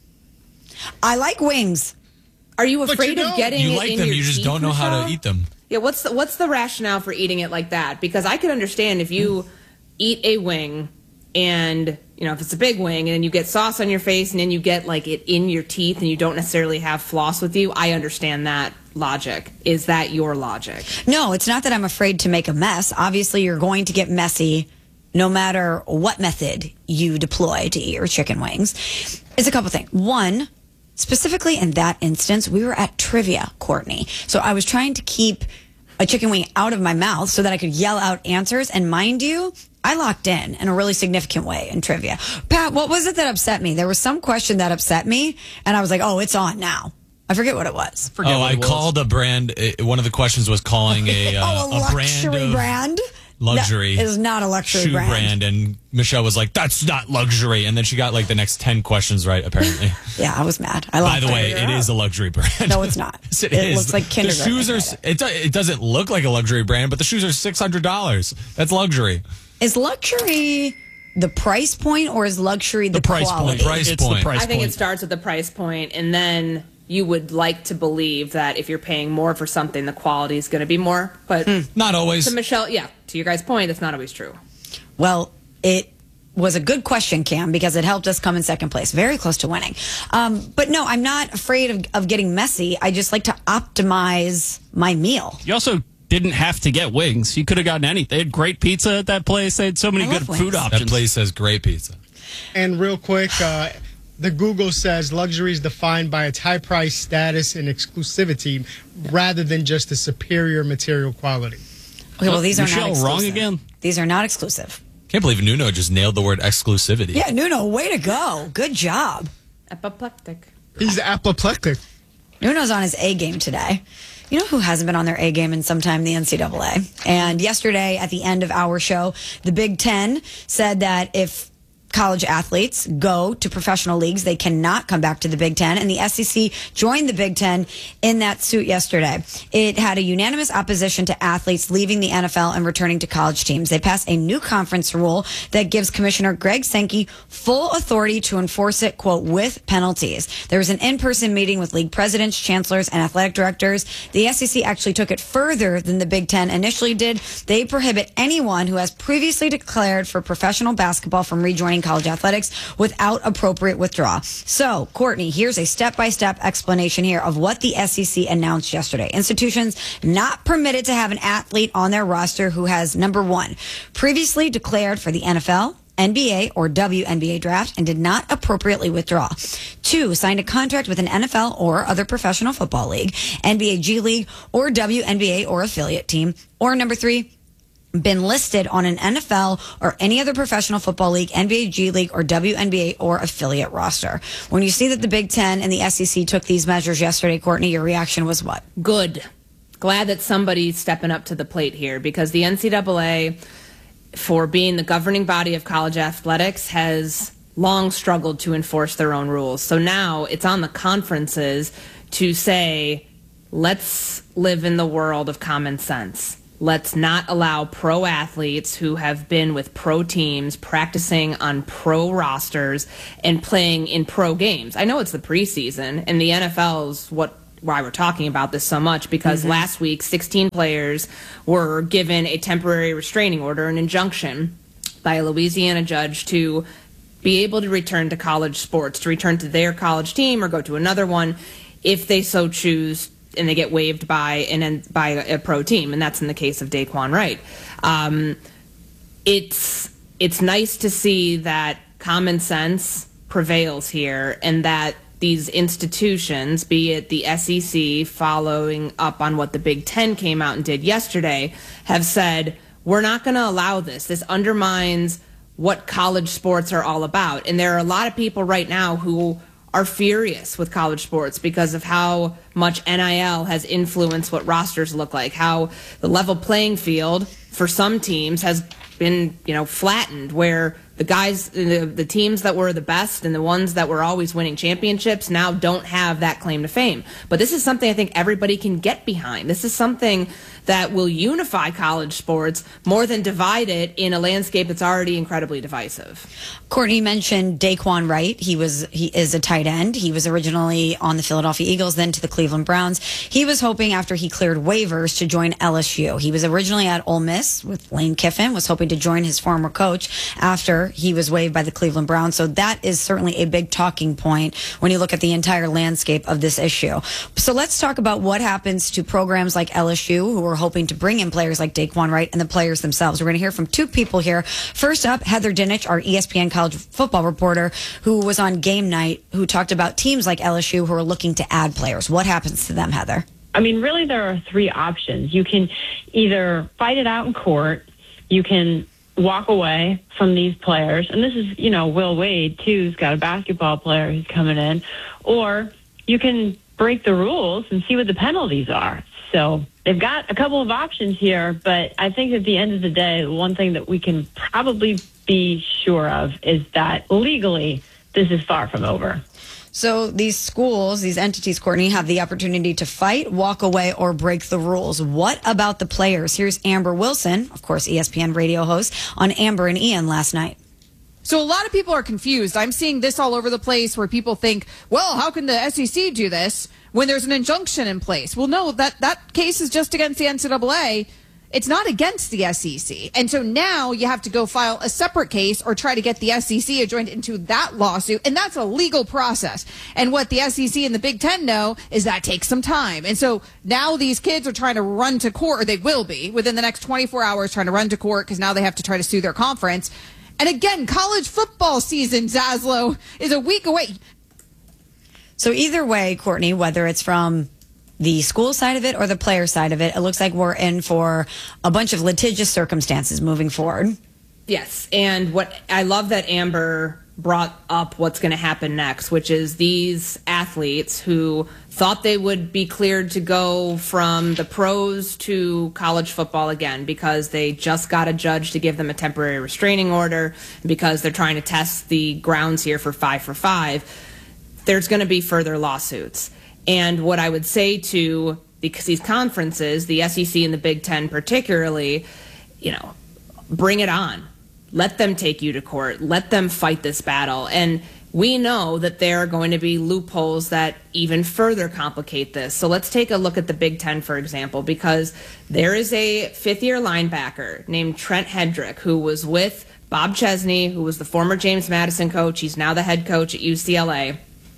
I like wings. Are you But you afraid of don't. getting You it like in them, your you just teeth, don't know how to Michelle? eat them. Yeah, what's the, what's the rationale for eating it like that? Because I could understand if you eat a wing and, you know, if it's a big wing and then you get sauce on your face and then you get like it in your teeth and you don't necessarily have floss with you, I understand that logic. Is that your logic? No, it's not that I'm afraid to make a mess. Obviously, you're going to get messy no matter what method you deploy to eat your chicken wings. It's a couple things. One, specifically in that instance, we were at trivia, Courtney. So I was trying to keep a chicken wing out of my mouth so that I could yell out answers. And mind you, I locked in in a really significant way in trivia. Pat, what was it that upset me? There was some question that upset me, and I was like, oh, it's on now. I forget what it was. Oh, I called a brand. uh, One of the questions was calling a, uh, oh, a, a luxury brand of brand? luxury. That is not a luxury shoe brand. And Michelle was like, "That's not luxury." And then she got like the next ten questions right. Apparently. Yeah, I was mad. I By locked the way, in. it is a luxury brand. No, it's not. Yes, it It is. looks like The kindergarten shoes are. credit. It, do- it doesn't look like a luxury brand, but the shoes are six hundred dollars. That's luxury. Is luxury the price point or is luxury the, The price quality? point. Price It's the point. price I think point. it starts with the price point, and then you would like to believe that if you're paying more for something, the quality is going to be more. But Not always. to Michelle, yeah, to your guys' point, that's not always true. Well, it was a good question, Cam, because it helped us come in second place, very close to winning. Um, but no, I'm not afraid of, of getting messy. I just like to optimize my meal. You also didn't have to get wings. You could have gotten anything. They had great pizza at that place. They had so many I good love food wings. options. That place has great pizza. And real quick, uh, the Google says luxury is defined by its high price, status, and exclusivity, rather than just the superior material quality. Okay, well, these are Michelle, not exclusive. wrong again? These are not exclusive. Can't believe Nuno just nailed the word exclusivity. Yeah, Nuno, way to go. Good job. Apoplectic. He's apoplectic. Nuno's on his A game today. You know who hasn't been on their A game in some time? The N C double A. And yesterday at the end of our show, the Big Ten said that if college athletes go to professional leagues, they cannot come back to the Big Ten. And the S E C joined the Big Ten in that suit yesterday. It had a unanimous opposition to athletes leaving the N F L and returning to college teams. They passed a new conference rule that gives Commissioner Greg Sankey full authority to enforce it, quote, with penalties. There was an in-person meeting with league presidents, chancellors, and athletic directors. The S E C actually took it further than the Big Ten initially did. They prohibit anyone who has previously declared for professional basketball from rejoining college athletics without appropriate withdrawal. So, Courtney, here's a step-by-step explanation here of what the S E C announced yesterday. Institutions not permitted to have an athlete on their roster who has, number one, previously declared for the N F L, N B A or W N B A draft and did not appropriately withdraw. Two, signed a contract with an N F L or other professional football league, N B A G League or W N B A or affiliate team. Or number three, been listed on an N F L or any other professional football league, N B A G League or W N B A or affiliate roster. When you see that the Big Ten and the S E C took these measures yesterday, Courtney, your reaction was what? Good. Glad that somebody's stepping up to the plate here because the N C double A, for being the governing body of college athletics, has long struggled to enforce their own rules. So now it's on the conferences to say, let's live in the world of common sense. Let's not allow pro athletes who have been with pro teams practicing on pro rosters and playing in pro games. I know it's the preseason, and the N F L is what why we're talking about this so much, because mm-hmm. last week sixteen players were given a temporary restraining order, an injunction by a Louisiana judge to be able to return to college sports, to return to their college team or go to another one if they so choose, and they get waived by an by a pro team, and that's in the case of Daquan Wright. Um, it's it's nice to see that common sense prevails here, and that these institutions, be it the S E C following up on what the Big Ten came out and did yesterday, have said, we're not going to allow this. This undermines what college sports are all about. And there are a lot of people right now who are furious with college sports because of how much N I L has influenced what rosters look like, how the level playing field for some teams has been, you know, flattened, where the guys, the, the teams that were the best and the ones that were always winning championships now don't have that claim to fame. But this is something I think everybody can get behind. This is something that will unify college sports more than divide it in a landscape that's already incredibly divisive. Courtney mentioned Daquan Wright. He was he is a tight end. He was originally on the Philadelphia Eagles, then to the Cleveland Browns. He was hoping, after he cleared waivers, to join L S U. He was originally at Ole Miss with Lane Kiffin, was hoping to join his former coach after he was waived by the Cleveland Browns. So that is certainly a big talking point when you look at the entire landscape of this issue. So let's talk about what happens to programs like L S U, who are hoping to bring in players like Daquan Wright, and the players themselves. We're going to hear from two people here. First up, Heather Dinich, our E S P N college football reporter, who was on Game Night, who talked about teams like L S U who are looking to add players. What happens to them, Heather? I mean, really, there are three options. You can either fight it out in court, you can walk away from these players, and this is, you know, Will Wade, too, who's got a basketball player who's coming in, or you can break the rules and see what the penalties are. So they've got a couple of options here, but I think at the end of the day, one thing that we can probably be sure of is that legally, this is far from over. So these schools, these entities, Courtney, have the opportunity to fight, walk away, or break the rules. What about the players? Here's Amber Wilson, of course, E S P N radio host, on Amber and Ian last night. So a lot of people are confused. I'm seeing this all over the place where people think, well, how can the S E C do this when there's an injunction in place? Well, no, that, that case is just against the N C double A. It's not against the S E C. And so now you have to go file a separate case or try to get the S E C adjoined into that lawsuit. And that's a legal process. And what the S E C and the Big Ten know is that takes some time. And so now these kids are trying to run to court, or they will be within the next twenty-four hours trying to run to court, because now they have to try to sue their conference. And again, college football season, Zaslow, is a week away. So either way, Courtney, whether it's from the school side of it or the player side of it, it looks like we're in for a bunch of litigious circumstances moving forward. Yes, and what I love that Amber brought up what's going to happen next, which is these athletes who thought they would be cleared to go from the pros to college football again because they just got a judge to give them a temporary restraining order, because they're trying to test the grounds here for five for five. There's going to be further lawsuits. And what I would say to these conferences, the S E C and the Big Ten particularly, you know, bring it on. Let them take you to court. Let them fight this battle. And we know that there are going to be loopholes that even further complicate this. So let's take a look at the Big Ten, for example, because there is a fifth-year linebacker named Trent Hedrick who was with Bob Chesney, who was the former James Madison coach. He's now the head coach at U C L A.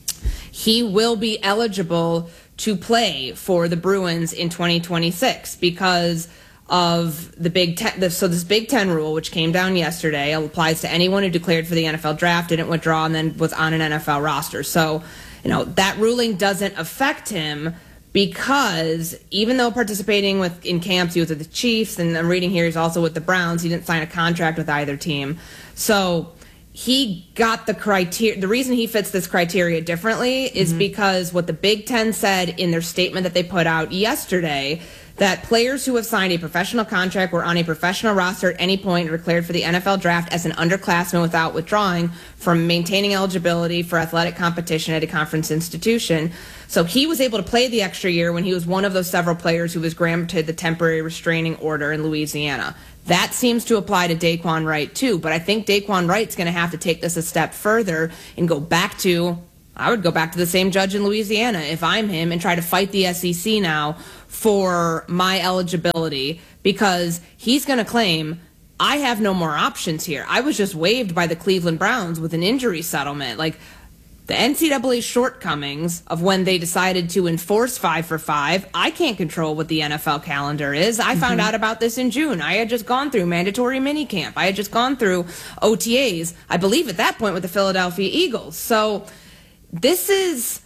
He will be eligible to play for the Bruins in twenty twenty-six because of the Big Ten. So this Big Ten rule, which came down yesterday, applies to anyone who declared for the N F L draft, didn't withdraw, and then was on an N F L roster. So, you know, that ruling doesn't affect him because even though participating with in camps, he was with the Chiefs, and I'm reading here he's also with the Browns. He didn't sign a contract with either team. So he got the criteria. The reason he fits this criteria differently is mm-hmm. because what the Big Ten said in their statement that they put out yesterday, that players who have signed a professional contract were on a professional roster at any point and declared for the N F L draft as an underclassman without withdrawing from maintaining eligibility for athletic competition at a conference institution. So he was able to play the extra year when he was one of those several players who was granted the temporary restraining order in Louisiana. That seems to apply to Daquan Wright, too. But I think Daquan Wright's going to have to take this a step further and go back to I would go back to the same judge in Louisiana if I'm him and try to fight the S E C now for my eligibility, because he's going to claim I have no more options here. I was just waived by the Cleveland Browns with an injury settlement. Like, the N C double A shortcomings of when they decided to enforce five for five, I can't control what the N F L calendar is. I mm-hmm. found out about this in June. I had just gone through mandatory minicamp. I had just gone through O T As, I believe at that point with the Philadelphia Eagles. So this is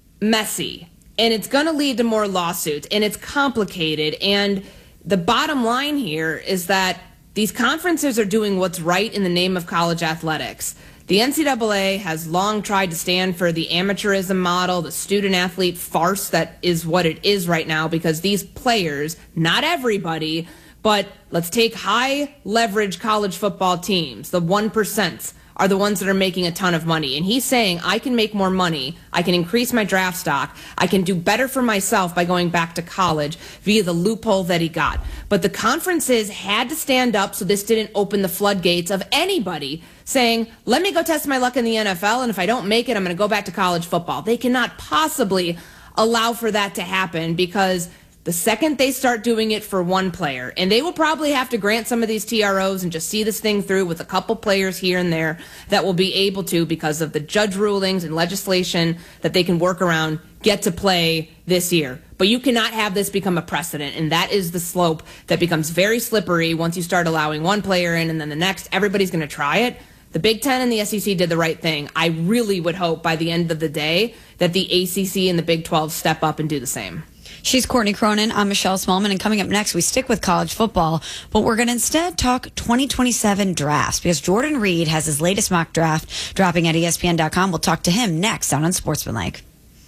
messy, and it's going to lead to more lawsuits, and it's complicated. And the bottom line here is that these conferences are doing what's right in the name of college athletics. The N C double A has long tried to stand for the amateurism model, the student-athlete farce that is what it is right now, because these players, not everybody, but let's take high-leverage college football teams, the one percent, are the ones that are making a ton of money. And he's saying, I can make more money, I can increase my draft stock, I can do better for myself by going back to college via the loophole that he got. But the conferences had to stand up so this didn't open the floodgates of anybody saying, let me go test my luck in the N F L, and if I don't make it, I'm going to go back to college football. They cannot possibly allow for that to happen, because the second they start doing it for one player, and they will probably have to grant some of these T R Os and just see this thing through with a couple players here and there that will be able to, because of the judge rulings and legislation that they can work around, get to play this year. But you cannot have this become a precedent, and that is the slope that becomes very slippery once you start allowing one player in and then the next. Everybody's going to try it. The Big Ten and the S E C did the right thing. I really would hope by the end of the day that the A C C and the Big twelve step up and do the same. She's Courtney Cronin. I'm Michelle Smallman. And coming up next, we stick with college football, but we're going to instead talk twenty twenty-seven drafts, because Jordan Reed has his latest mock draft dropping at E S P N dot com. We'll talk to him next on Unsportsmanlike.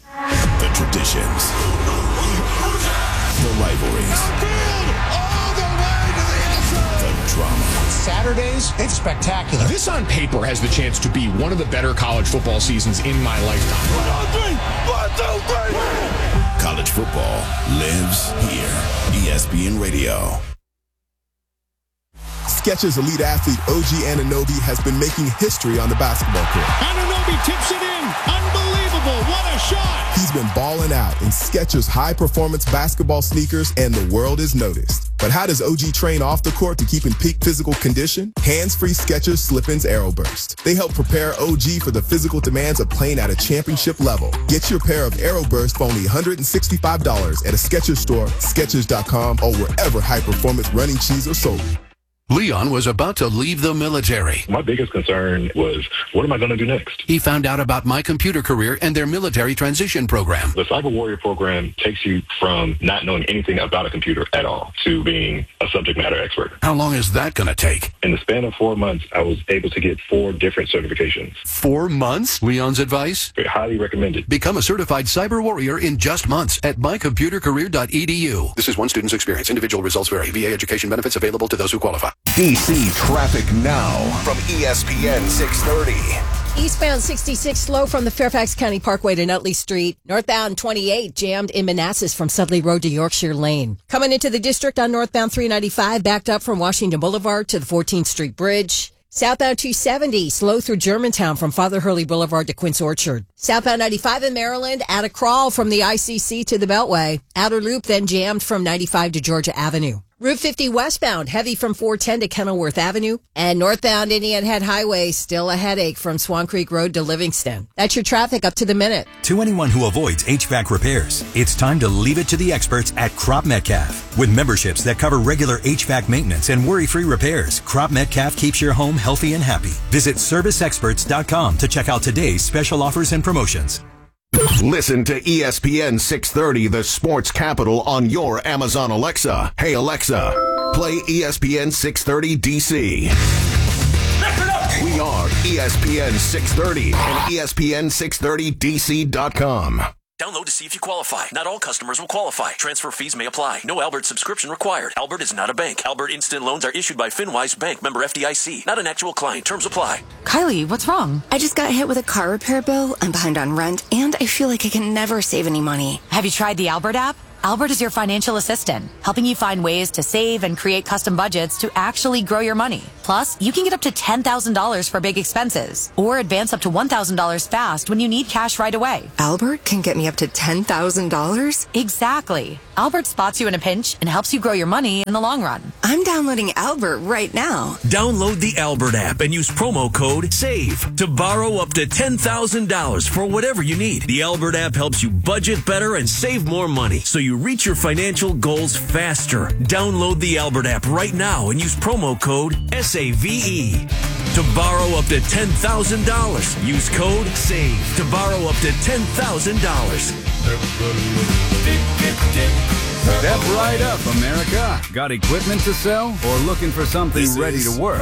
The traditions, the rivalries, the drama. Saturdays, it's spectacular. This on paper has the chance to be one of the better college football seasons in my lifetime. One, two, three. One, two, three. College football lives here. E S P N Radio. Skechers elite athlete O G Anunoby has been making history on the basketball court. Anunoby tips it in. Unbelievable. What a shot. He's been balling out in Skechers high-performance basketball sneakers, and the world is noticed. But how does O G train off the court to keep in peak physical condition? Hands-free Skechers Slip-ins Aeroburst. They help prepare O G for the physical demands of playing at a championship level. Get your pair of Aeroburst for only one hundred sixty-five dollars at a Skechers store, Skechers dot com, or wherever high-performance running shoes are sold. Leon was about to leave the military. My biggest concern was, what am I going to do next? He found out about My Computer Career and their military transition program. The Cyber Warrior program takes you from not knowing anything about a computer at all to being a subject matter expert. How long is that going to take? In the span of four months, I was able to get four different certifications. Four months? Leon's advice? Highly recommended. Become a certified cyber warrior in just months at my computer career dot e d u. This is one student's experience. Individual results vary. V A education benefits available to those who qualify. D C traffic now from E S P N six thirty. Eastbound sixty-six slow from the Fairfax County Parkway to Nutley Street. Northbound twenty-eight jammed in Manassas from Sudley Road to Yorkshire Lane. Coming into the district on northbound three ninety-five, backed up from Washington Boulevard to the fourteenth Street Bridge. Southbound two seventy, slow through Germantown from Father Hurley Boulevard to Quince Orchard. Southbound ninety-five in Maryland, at a crawl from the I C C to the Beltway. Outer loop then jammed from ninety-five to Georgia Avenue. Route fifty westbound, heavy from four ten to Kenilworth Avenue. And northbound Indian Head Highway, still a headache from Swan Creek Road to Livingston. That's your traffic up to the minute. To anyone who avoids H V A C repairs, it's time to leave it to the experts at Crop Metcalf. With memberships that cover regular H V A C maintenance and worry-free repairs, Crop Metcalf keeps your home healthy and happy. Visit service experts dot com to check out today's special offers and promotions. Listen to E S P N six thirty, the sports capital, on your Amazon Alexa. Hey Alexa, play E S P N six thirty D C. We are E S P N six thirty and E S P N six thirty D C dot com. Download to see if you qualify. Not all customers will qualify. Transfer fees may apply. No Albert subscription required. Albert is not a bank. Albert Instant Loans are issued by FinWise Bank, member F D I C. Not an actual client. Terms apply. Kylie, what's wrong? I just got hit with a car repair bill. I'm behind on rent, and I feel like I can never save any money. Have you tried the Albert app? Albert is your financial assistant, helping you find ways to save and create custom budgets to actually grow your money. Plus, you can get up to ten thousand dollars for big expenses or advance up to one thousand dollars fast when you need cash right away. Albert can get me up to ten thousand dollars? Exactly. Albert spots you in a pinch and helps you grow your money in the long run. I'm downloading Albert right now. Download the Albert app and use promo code SAVE to borrow up to ten thousand dollars for whatever you need. The Albert app helps you budget better and save more money so you reach your financial goals faster. Download the Albert app right now and use promo code S A V E to borrow up to ten thousand dollars. Use code SAVE to borrow up to ten thousand dollars. Step right up, America. Got equipment to sell or looking for something this ready to work?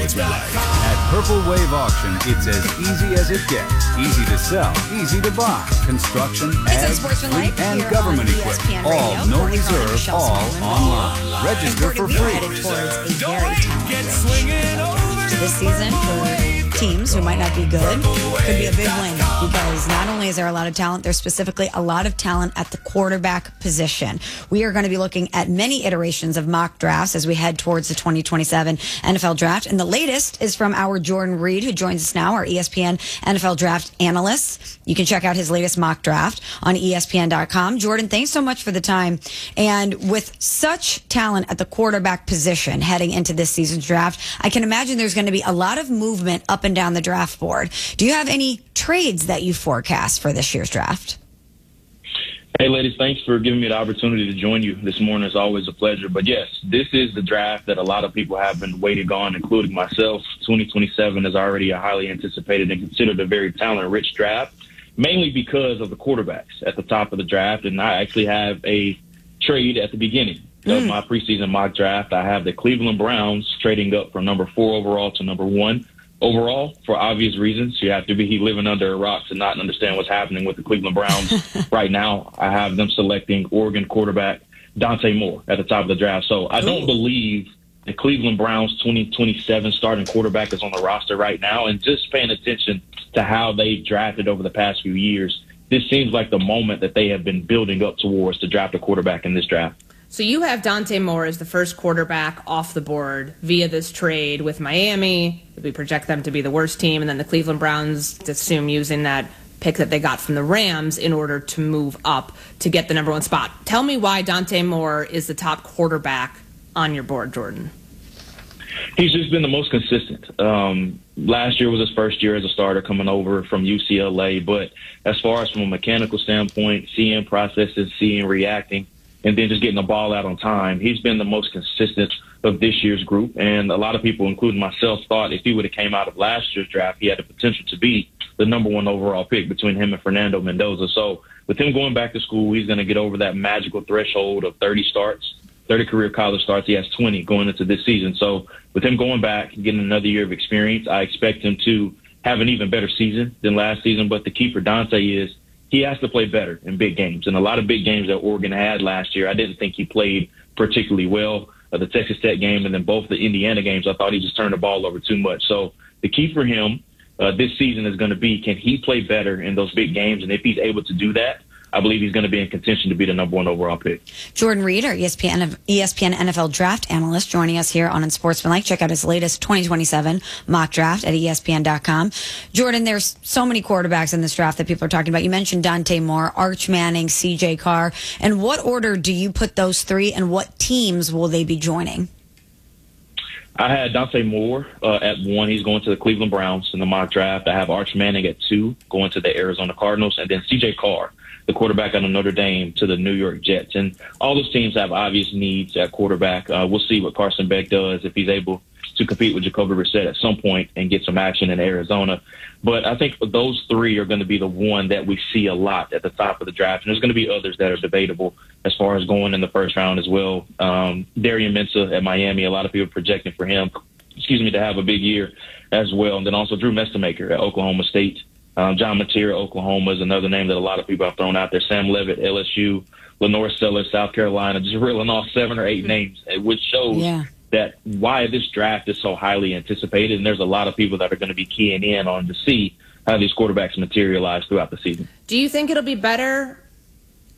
At Purple Wave Auction, it's as easy as it gets. Easy to sell, easy to buy. Construction, ag, fleet, and government equipment. All, no reserve, all online. Register for free. Headed towards a very talented this season for teams who might not be good. Could be a big win because not only is there a lot of talent, there's specifically a lot of talent at the quarterback position. We are going to be looking at many iterations of mock drafts as we head towards the twenty twenty-seven N F L draft. And the latest is from our Jordan Reed, who joins us now, our E S P N N F L draft analyst. You can check out his latest mock draft on E S P N dot com. Jordan, thanks so much for the time. And with such talent at the quarterback position heading into this season's draft, I can imagine there's going to be a lot of movement up and down the draft board. Do you have any trades that you forecast for this year's draft? Hey, ladies, thanks for giving me the opportunity to join you this morning. It's always a pleasure. But, yes, this is the draft that a lot of people have been waiting on, including myself. twenty twenty-seven is already a highly anticipated and considered a very talent-rich draft, mainly because of the quarterbacks at the top of the draft. And I actually have a trade at the beginning of my preseason mock draft. I have the Cleveland Browns trading up from number four overall to number one overall for obvious reasons. You have to be living under a rock to not understand what's happening with the Cleveland Browns right now. I have them selecting Oregon quarterback Dante Moore at the top of the draft. So I don't Ooh. believe the Cleveland Browns twenty twenty-seven starting quarterback is on the roster right now. And just paying attention to how they drafted over the past few years, this seems like the moment that they have been building up towards to draft a quarterback in this draft. So you have Dante Moore as the first quarterback off the board via this trade with Miami. We project them to be the worst team, and then the Cleveland Browns assume using that pick that they got from the Rams in order to move up to get the number one spot. Tell me why Dante Moore is the top quarterback on your board, Jordan. He's just been the most consistent. Um, last year was his first year as a starter coming over from U C L A, but as far as from a mechanical standpoint, seeing processes, seeing reacting, and then just getting the ball out on time, he's been the most consistent of this year's group. And a lot of people, including myself, thought if he would have came out of last year's draft, he had the potential to be the number one overall pick between him and Fernando Mendoza. So with him going back to school, he's going to get over that magical threshold of thirty starts, thirty career college starts. He has twenty going into this season. So with him going back and getting another year of experience, I expect him to have an even better season than last season. But the key for Dante is he has to play better in big games. And a lot of big games that Oregon had last year, I didn't think he played particularly well. Uh, the Texas Tech game and then both the Indiana games, I thought he just turned the ball over too much. So the key for him uh, this season is going to be, can he play better in those big games? And if he's able to do that, I believe he's going to be in contention to be the number one overall pick. Jordan Reed, our E S P N, E S P N N F L draft analyst, joining us here on Unsportsmanlike. Check out his latest twenty twenty-seven mock draft at E S P N dot com. Jordan, there's so many quarterbacks in this draft that people are talking about. You mentioned Dante Moore, Arch Manning, C J Carr. In what order do you put those three, and what teams will they be joining? I had Dante Moore uh, at one. He's going to the Cleveland Browns in the mock draft. I have Arch Manning at two, going to the Arizona Cardinals, and then C J Carr, the quarterback out of Notre Dame, to the New York Jets. And all those teams have obvious needs at quarterback. Uh, we'll see what Carson Beck does if he's able to compete with Jacoby Brissett at some point and get some action in Arizona. But I think those three are going to be the one that we see a lot at the top of the draft. And there's going to be others that are debatable as far as going in the first round as well. Um, Darian Mensah at Miami, a lot of people are projecting for him, excuse me, to have a big year as well. And then also Drew Mestamaker at Oklahoma State. Um, John Mateer, Oklahoma, is another name that a lot of people have thrown out there. Sam Levitt, L S U, Lenore Sellers, South Carolina, just reeling off seven or eight names, which shows yeah. that why this draft is so highly anticipated. And there's a lot of people that are going to be keying in on to see how these quarterbacks materialize throughout the season. Do you think it'll be better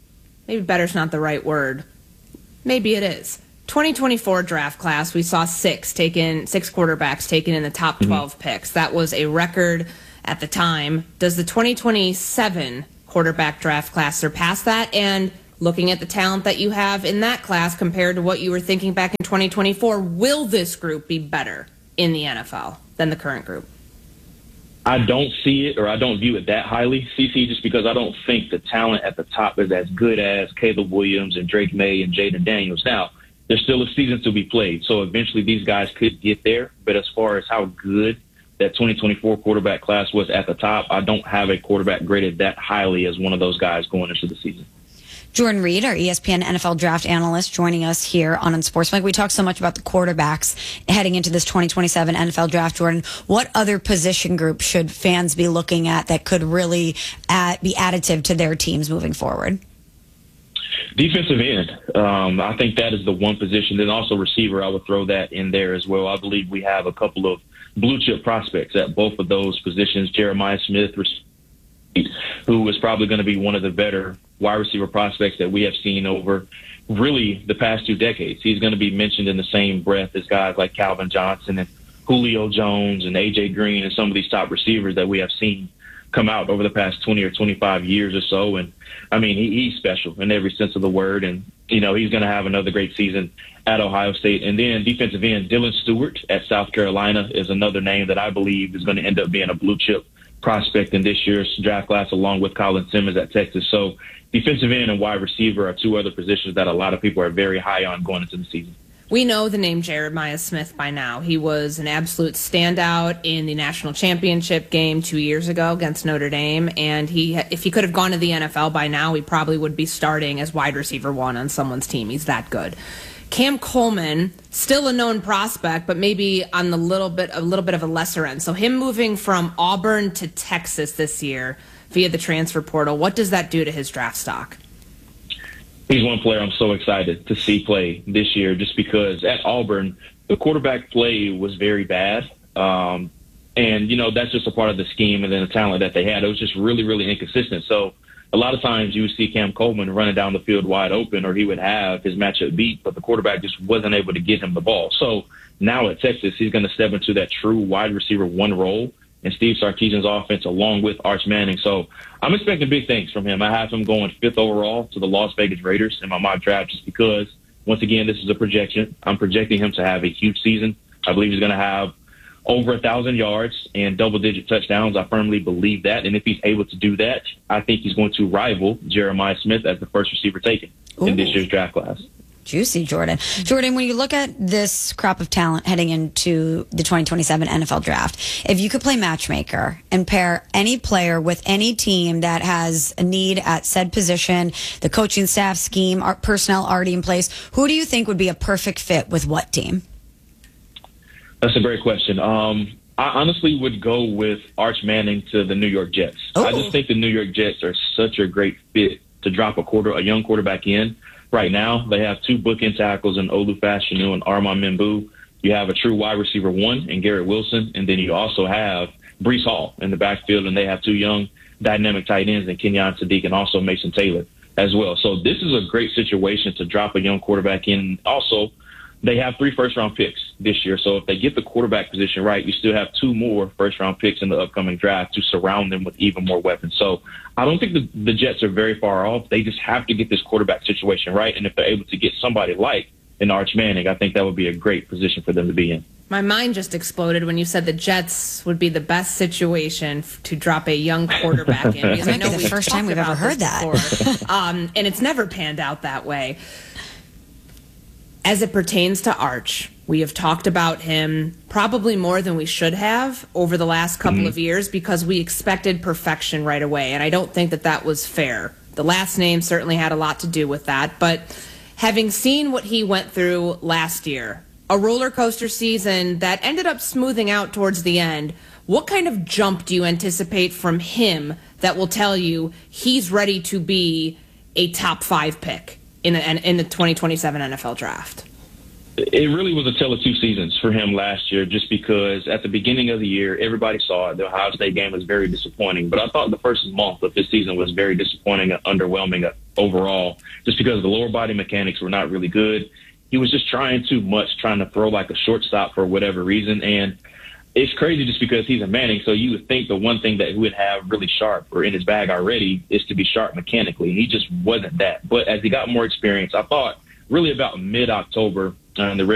maybe better's not the right word. Maybe it is. twenty twenty-four draft class, we saw six taken, six quarterbacks taken in the top twelve mm-hmm. picks. That was a record at the time. Does the twenty twenty-seven quarterback draft class surpass that? And looking at the talent that you have in that class compared to what you were thinking back in twenty twenty-four, will this group be better in the N F L than the current group? I don't see it, or I don't view it that highly, Cece, just because I don't think the talent at the top is as good as Caleb Williams and Drake May and Jaden Daniels. Now, there's still a season to be played, so eventually these guys could get there. But as far as how good that twenty twenty-four quarterback class was at the top, I don't have a quarterback graded that highly as one of those guys going into the season. Jordan Reed, our E S P N N F L draft analyst, joining us here on Unsportsmanlike. We talk so much about the quarterbacks heading into this twenty twenty-seven N F L draft. Jordan, what other position group should fans be looking at that could really add, be additive to their teams moving forward? Defensive end. Um, I think that is the one position. Then also receiver, I would throw that in there as well. I believe we have a couple of blue chip prospects at both of those positions. Jeremiah Smith, who is probably going to be one of the better wide receiver prospects that we have seen over really the past two decades. He's going to be mentioned in the same breath as guys like Calvin Johnson and Julio Jones and A J Green and some of these top receivers that we have seen come out over the past twenty or twenty-five years or so. And I mean, he, he's special in every sense of the word. And, you know, he's going to have another great season at Ohio State. And then defensive end, Dylan Stewart at South Carolina is another name that I believe is going to end up being a blue chip prospect in this year's draft class, along with Colin Simmons at Texas. So defensive end and wide receiver are two other positions that a lot of people are very high on going into the season. We know the name Jeremiah Smith by now. He was an absolute standout in the national championship game two years ago against Notre Dame, and he, if he could have gone to the N F L by now, he probably would be starting as wide receiver one on someone's team. He's that good. Cam Coleman, still a known prospect, but maybe on the little bit a little bit of a lesser end. So him moving from Auburn to Texas this year via the transfer portal, what does that do to his draft stock? He's one player I'm so excited to see play this year, just because at Auburn, the quarterback play was very bad. Um, and, you know, that's just a part of the scheme and then the talent that they had. It was just really, really inconsistent. So a lot of times you would see Cam Coleman running down the field wide open, or he would have his matchup beat, but the quarterback just wasn't able to get him the ball. So now at Texas, he's going to step into that true wide receiver one role in Steve Sarkisian's offense along with Arch Manning. So I'm expecting big things from him. I have him going fifth overall to the Las Vegas Raiders in my mock draft, just because, once again, this is a projection. I'm projecting him to have a huge season. I believe he's going to have over a thousand yards and double-digit touchdowns. I firmly believe that. And if he's able to do that, I think he's going to rival Jeremiah Smith as the first receiver taken Ooh. in this year's draft class. Juicy, Jordan. Jordan, when you look at this crop of talent heading into the twenty twenty-seven N F L draft, if you could play matchmaker and pair any player with any team that has a need at said position, the coaching staff, scheme, art, personnel already in place, who do you think would be a perfect fit with what team? That's a great question. Um, I honestly would go with Arch Manning to the New York Jets. Ooh. I just think the New York Jets are such a great fit to drop a quarter, a young quarterback in. Right now, they have two bookend tackles in Olu Fashanu and Armand Membu. You have a true wide receiver one in Garrett Wilson, and then you also have Breece Hall in the backfield, and they have two young dynamic tight ends in Kenyon Sadiq and also Mason Taylor as well. So this is a great situation to drop a young quarterback in. Also, they have three first-round picks this year. So if they get the quarterback position right, you still have two more first-round picks in the upcoming draft to surround them with even more weapons. So I don't think the, the Jets are very far off. They just have to get this quarterback situation right. And if they're able to get somebody like an Arch Manning, I think that would be a great position for them to be in. My mind just exploded when you said the Jets would be the best situation f- to drop a young quarterback in. Because that I know might be the first time we've ever heard that. um, and it's never panned out that way. As it pertains to Arch, we have talked about him probably more than we should have over the last couple mm-hmm. of years, because we expected perfection right away, and I don't think that that was fair. The last name certainly had a lot to do with that, but having seen what he went through last year, a roller coaster season that ended up smoothing out towards the end, what kind of jump do you anticipate from him that will tell you he's ready to be a top five pick in the, in the twenty twenty-seven N F L draft? It really was a tale of two seasons for him last year, just because at the beginning of the year, everybody saw it. The Ohio State game was very disappointing, but I thought the first month of his season was very disappointing and underwhelming overall, just because the lower body mechanics were not really good. He was just trying too much, trying to throw like a shortstop for whatever reason. And it's crazy just because he's a Manning. So you would think the one thing that he would have really sharp or in his bag already is to be sharp mechanically. And he just wasn't that. But as he got more experience, I thought really about mid-October, uh, in the